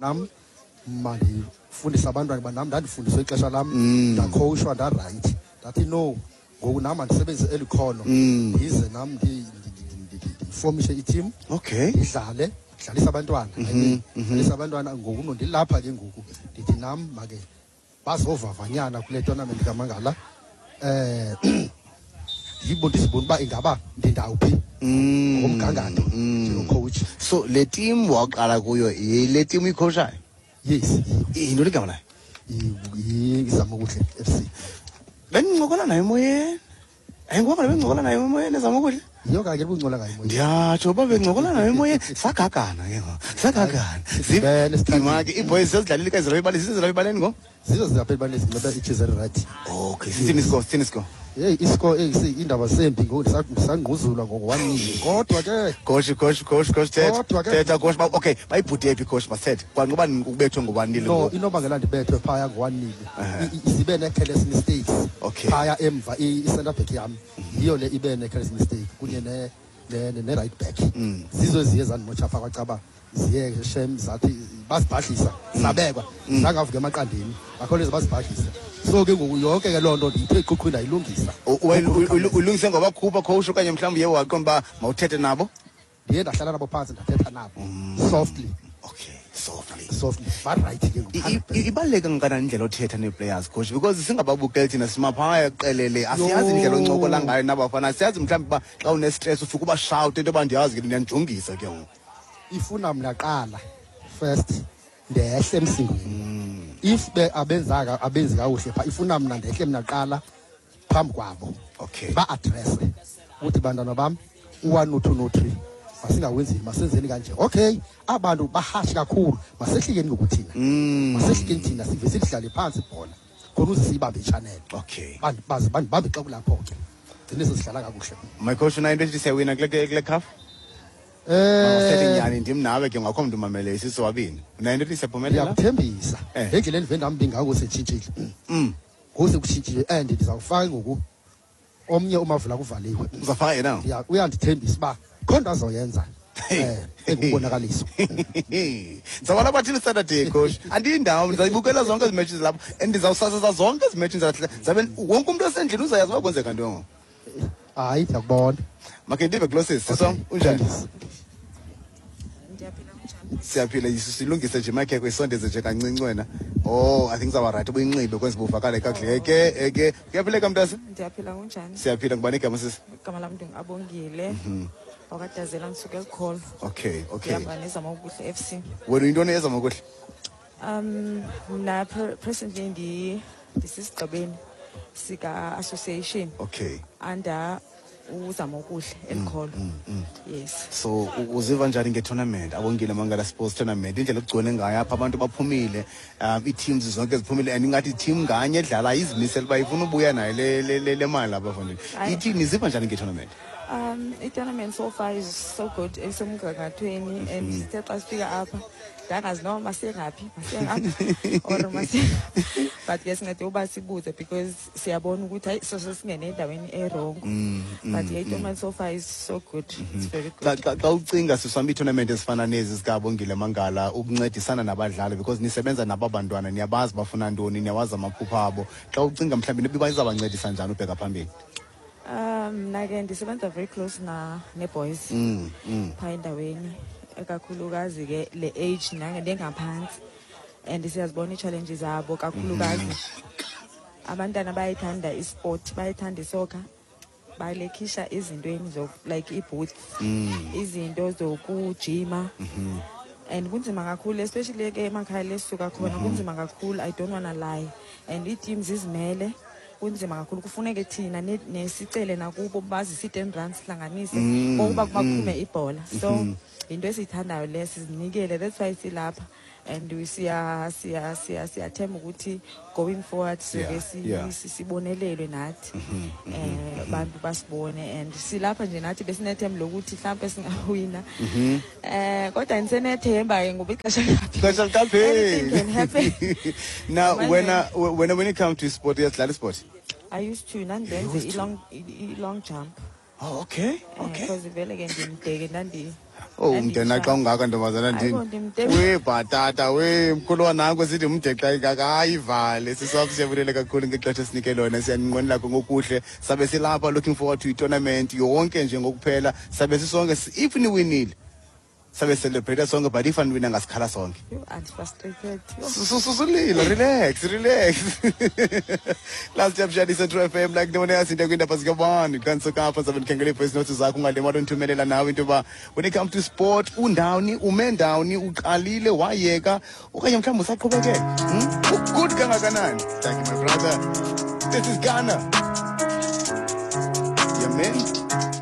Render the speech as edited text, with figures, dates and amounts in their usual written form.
nam mandifundisa abantwana uba nam ndandifundiswe ixesha lam ndakhowushwa ndarayithi ndathi no ngoku nam andisebenzise eli khono ndize nam ndifomishe iteam okay dlalisa abantwana dlalisa abantwana ngoku ndilapha ke ngoku ndithi nam make bazovavanyana kule tournament kaMangala ndizibona uba ingaba ndindawuphi ngomgangatho njengocoach. So le team waqala kuyo le team uyicoachayo? Yes. Into ligama layo iZamokuhle FC. Bengincokola naye emoyeni. Ayingwanga bengincokola naye emoyeni eZamokuhle. Yiyo kake buncokola ngayo emoyeni. Ndiyatsho uba bengincokola naye emoyeni sagagana ke ngoku. Sagagana. Zimake iboys sezidlalile kaZero ibali sizelo ibaleni ngo? Zizophela ibali sinceba iChizel right. Okay, sithini score? Hey iscore indaba sempi ngoku sangquzulwa ngo1-0 kodwa ke thetha coach okay bayibhude ephi coach basethe kwanqoba ukubethwe ngo1-0 no inobangela ndibethwe phaya ngo1-0 isibe ne-careless mistakes phaya emva i-center back yami yiyo le ibe ne-careless mistake kunye ne-right back zizo ziye zandimotsha pha kwacaba ziye shem zathi basibhadlisa sabekwa zangavuka emaqandeni akho lezi basibhadlisa. So ke ngoku yonke ke loo nto ndiyithe iquqwini ayilungisa. Ulungise ngoba khupha coach okanye mhlawumbe uye waqonda uba mawuthethe nabo? Ndiye ndahlala nabo phansi ndathetha nabo softly. Okay, softly but right ke ngoku ibaluleke kangakanani indlela othetha nee-players coach because singababukeli thina simaphaya qelele asiyazi indlela oncokola ngayo nabafana siyazi mhlawumbi uba xa unestress ufika uba shout into yoba ndiyazi ke ndiyanijongisa ke ngoku ifuna mna qala first ndehle emsingweni if abenzi kakuhle pha ifuna mna ndehle mna qala phambi kwabo ba-adresse ukuthi bantwana bam 1 no 2 no 3 masingawenzi masenzeni kanje okay abantu bahashi kakhulu masehlikeni ngokuthina masehlikeni thina sive sihlale phansi ibhola khona uze siyibambe i-channel baze bandibambe xa kulapho ke gcine sesihlala kakuhle. My coach una into ethi siyawina kule cup nyani ndim nawe ke ngakho mntu mamele sisowabini una into ethi siyaphumelela ndiyakuthembisa ngendlela endive ndambi ngako setshintshile ngoku sekutshintshile and ndizawufaka ngoku omnye umavula kuvaliwe uzafaka yena uyandithembisa uba khona azoyenza engubonakaliso. Zawala bathini Saturday coach andiyindawo ndizayibukela zonke ezi matches lapho and ndizawusasaza zonke ezi matches zabe wonke umuntu osendlini uzayazi uba kwenzeka ntoni. Hayi ndiyakubona makhe ndive closest sisong unjani? Siyaphila silungise nje makhekho isondeze nje kancinci wena. I think zawa right ubuyinxibe kwenza buvakale kakuhle ke kuyaphileka mntase? Ndiyaphila unjani? Siyaphila ngubani igama sisi? Igama lami ndingabongile wakadazela ngisuke ekholo. Okay ngihamba neZamokuhle FC. Wena into eZamokuhle? Mna presently ndisisigqibeni sika association under uZamokuhle elikholo. Yes. So uziva njani nge-tournament abongile Mangala Sports Tournament indlela okugcwele ngayo apha abantu baphumile ii-teams zonke ziphumile and ingathi i-team nganye edlala izimisele uba ifuna ubuya nayo le mali abafondini ithini niziva njani nge-tournament? I-tournament so far is so good esemgangathweni and sithe xa sifika apha ndangazi noma masengaphi or but ke singade uba sibuze because siyabona ukuthi hayi singene endaweni e-wrong but i-tournament so far is so good. It's very good. Xa ucinga sisihamba ii-tournament ezifana nezi zikabongile Mangala ukuncedisana nabadlali because nisebenza nabo bantwana niyabazi bafuna ntoni niyawazi amaphupha abo xa ucinga mhlawumbi bazabancedisa njani ubheka phambili? Mna ke ndisebenza very close ne-boys phaa endaweni kakhulukazi ke le age ndengaphantsi and siyazibona ii-challenges zabo kakhulukazi abantwana bayayithanda isport bayayithanda isoccer balekhisha izintweni like i-booth izinto zokujima and kunzima kakhulu especially ke emakhaya lesisuka khona kunzima kakhulu I don't wanna lie and ii-teams zizimele kunzima kakhulu kufuneke thina nesicele nakubo bazise i-10 rand sihlanganise ngokuba kuphume ibhola so into esiyithandayo le sizinikele that's why silapha and siyathemba ukuthi going forward soke sibonelelwe nathi abantu basibone and silapha nje nathi besinethemba lokuthi mhlawumbe singawina kodwa ndisenethemba ke ngoba ixesha anything can happen. Now when it comes to sport uyadlala sport? I used to nandenze i-long jump. Okay. Because vele ke ndimdeke Oh umndena xa ungaka ntombazana Hayibo, ndini. ndimdebe. We bhatata we mkhulu wanakho sithi umdexa ikaka ayivale sisapho siyabulele kakhulu ngexesha esinike lona siyaninqwenela ngokuhle sabe silapha looking forward to i-tournament yonke nje ngokuphela sabe sisonke if niwinile sabe celebrate sonke but if andiwina ngasikhala sonke. Frustrated. Susulila, relax. Last time shadi Central FM like no one else in the window pas gabani. Kanso kapa sabe nkengele voice notes zakho ngale mali nthumelela nawe into ba when it comes to sport undawni umendawni uqalile wayeka okanye mhlawumbe usaqhubekela. Good kangakanani? Thank you my brother. This is Ghana. Yeah man.